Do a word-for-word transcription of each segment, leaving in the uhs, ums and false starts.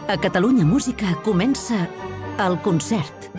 A Catalunya Música comença El Concert.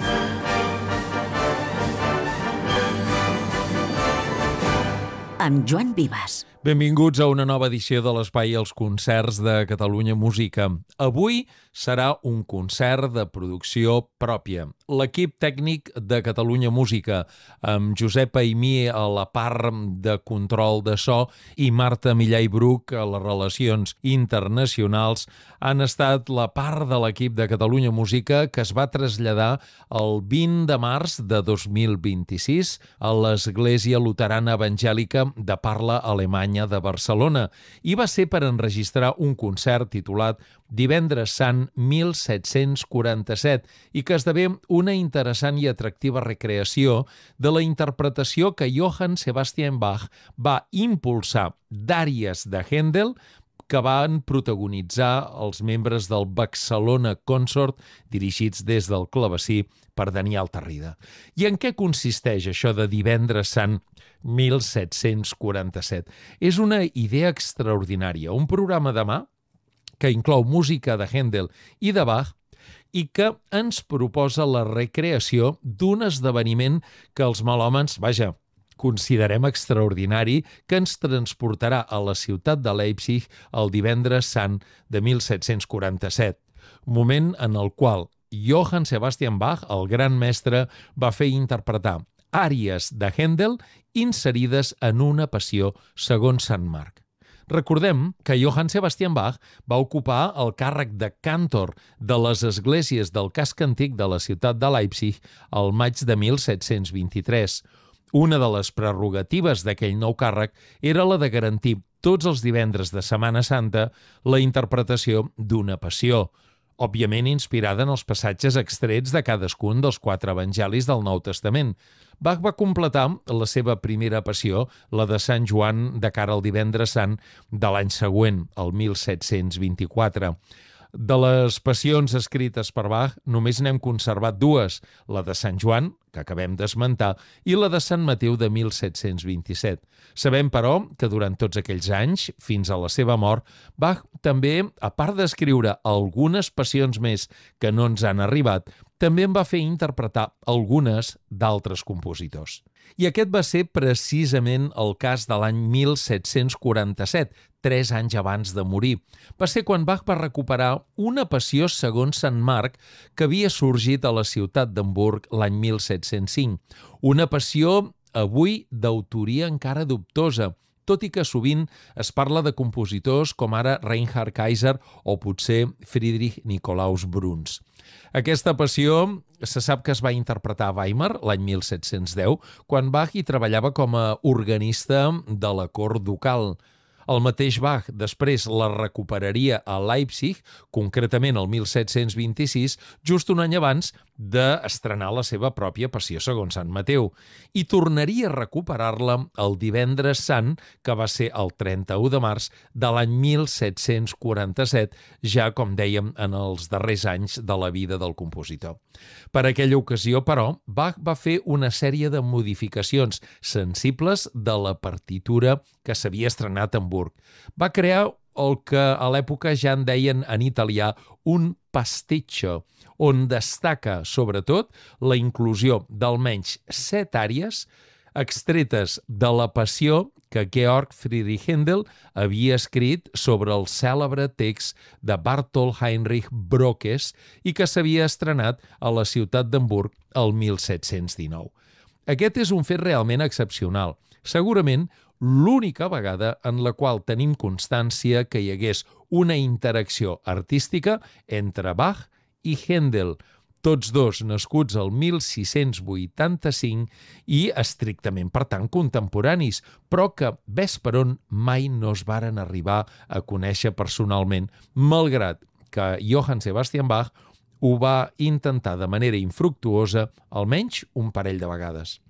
Amb Joan Vives. Benvinguts a una nova edició de l'espai Els Concerts de Catalunya Música. Avui serà un concert de producció pròpia. L'equip tècnic de Catalunya Música, amb Josep Aimí a la part de control de so i Marta Millà i Bruc a les relacions internacionals, han estat la part de l'equip de Catalunya Música que es va traslladar el vint de març de dos mil vint-i-sis a l'Església Luterana Evangèlica de parla alemanya de Barcelona, i va ser per enregistrar un concert titulat Divendres Sant mil set-cents quaranta-set i que esdevé una interessant i atractiva recreació de la interpretació que Johann Sebastian Bach va impulsar d'àries de Händel que van protagonitzar els membres del Barcelona Consort, dirigits des del clavecí per Daniel Tarrida. I en què consisteix això de Divendres Sant mil set-cents quaranta-set? És una idea extraordinària, un programa de mà que inclou música de Händel i de Bach i que ens proposa la recreació d'un esdeveniment que els melòmans, vaja, considerem extraordinari, que ens transportarà a la ciutat de Leipzig el Divendres Sant de mil set-cents quaranta-set, moment en el qual Johann Sebastian Bach, el gran mestre, va fer interpretar àries de Händel inserides en una passió segons Sant Marc. Recordem que Johann Sebastian Bach va ocupar el càrrec de càntor de les esglésies del casc antic de la ciutat de Leipzig al maig de mil set-cents vint-i-tres. Una de les prerrogatives d'aquell nou càrrec era la de garantir tots els divendres de Setmana Santa la interpretació d'una passió, òbviament inspirada en els passatges extrets de cadascun dels quatre evangelis del Nou Testament. Bach va completar la seva primera passió, la de Sant Joan, de cara al Divendres Sant de l'any següent, el mil set-cents vint-i-quatre. De les passions escrites per Bach només n'hem conservat dues, la de Sant Joan, que acabem d'esmentar, i la de Sant Mateu de mil set-cents vint-i-set. Sabem, però, que durant tots aquells anys, fins a la seva mort, Bach també, a part d'escriure algunes passions més que no ens han arribat, també en va fer interpretar algunes d'altres compositors. I aquest va ser precisament el cas de l'any mil set-cents quaranta-set, tres anys abans de morir. Va ser quan Bach va recuperar una passió segons Sant Marc que havia sorgit a la ciutat d'Hamburg l'any mil set-cents cinc. Una passió avui d'autoria encara dubtosa, tot i que sovint es parla de compositors com ara Reinhard Kaiser o potser Friedrich Nikolaus Bruns. Aquesta passió se sap que es va interpretar a Weimar l'any mil set-cents deu, quan Bach hi treballava com a organista de la cort ducal. El mateix Bach després la recuperaria a Leipzig, concretament el mil set-cents vint-i-sis, just un any abans d'estrenar la seva pròpia passió segons Sant Mateu, i tornaria a recuperar-la el Divendres Sant, que va ser el trenta-u de març de l'any mil set-cents quaranta-set, ja, com dèiem, en els darrers anys de la vida del compositor. Per aquella ocasió, però, Bach va fer una sèrie de modificacions sensibles de la partitura que s'havia estrenat a Hamburg. Va crear el que a l'època ja en deien en italià un pasticcio, on destaca, sobretot, la inclusió d'almenys set àries extretes de la passió que Georg Friedrich Händel havia escrit sobre el cèlebre text de Bartolt Heinrich Brokes i que s'havia estrenat a la ciutat d'Hamburg el mil set-cents dinou. Aquest és un fet realment excepcional, segurament l'única vegada en la qual tenim constància que hi hagués una interacció artística entre Bach i Händel, tots dos nascuts el mil sis-cents vuitanta-cinc i estrictament, per tant, contemporanis, però que, ves per on, mai no es varen arribar a conèixer personalment, malgrat que Johann Sebastian Bach ho va intentar de manera infructuosa almenys un parell de vegades.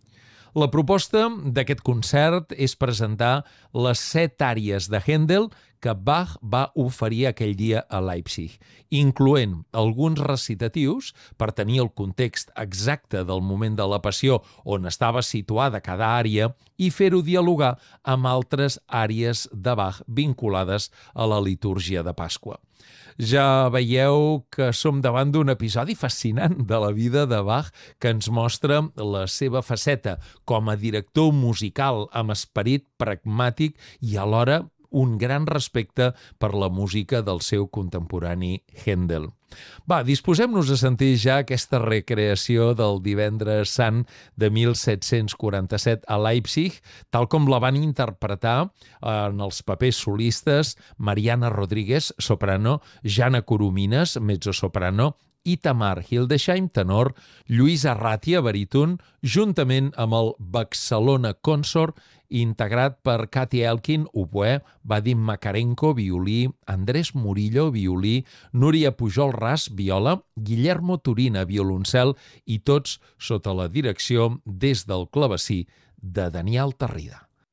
La proposta d'aquest concert és presentar les set àries de Händel que Bach va oferir aquell dia a Leipzig, incloent alguns recitatius per tenir el context exacte del moment de la passió on estava situada cada àrea i fer-ho dialogar amb altres àrees de Bach vinculades a la litúrgia de Pasqua. Ja veieu que som davant d'un episodi fascinant de la vida de Bach que ens mostra la seva faceta com a director musical amb esperit pragmàtic i alhora un gran respecte per la música del seu contemporani Händel. Va, disposem-nos a sentir ja aquesta recreació del Divendres Sant de mil set-cents quaranta-set a Leipzig, tal com la van interpretar en els papers solistes Mariana Rodríguez, soprano, Jana Coromines, mezzosoprano, i Tamar Hildesheim, tenor, Lluís Arratia, baríton, juntament amb el Barcelona Consort, integrat per Katy Elkin, oboè, Vadim Makarenko, violí, Andrés Murillo, violí, Núria Pujol Ras, viola, Guillermo Turina, violoncel, i tots sota la direcció des del clavecí de Daniel Tarrida.